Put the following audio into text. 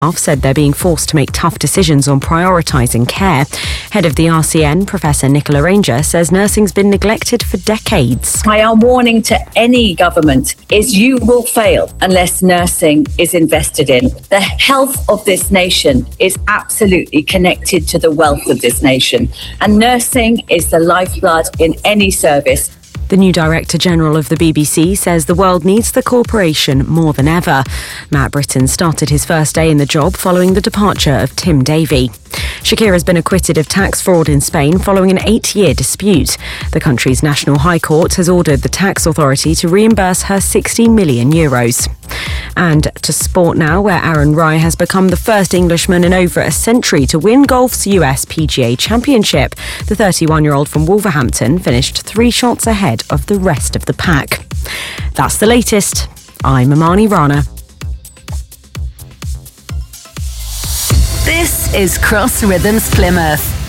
said they're being forced to make tough decisions on prioritising care. Head of the RCN, Professor Nicola Ranger, says nursing's been neglected for decades. My warning to any government is you will fail unless nursing is invested in. The health of this nation is absolutely connected to the wealth of this nation, and nursing is the lifeblood in any service. The new Director General of the BBC says the world needs the corporation more than ever. Matt Britton started his first day in the job following the departure of Tim Davie. Shakira has been acquitted of tax fraud in Spain following an 8-year dispute. The country's National High Court has ordered the tax authority to reimburse her €60 million. And to sport now, where Aaron Rai has become the first Englishman in over a century to win golf's US PGA Championship. The 31-year-old from Wolverhampton finished 3 shots ahead of the rest of the pack. That's the latest. I'm Amani Rana. This is Cross Rhythms Plymouth.